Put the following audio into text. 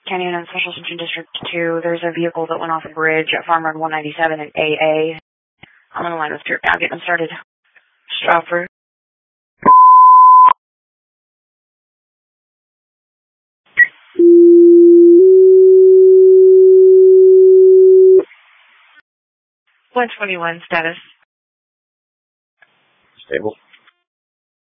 Canyon and Special Ascension District 2, there's a vehicle that went off a bridge at Farm Road 197 in AA. I'm on the line with Dirk now, getting started. Stopper. .121 status. Stable.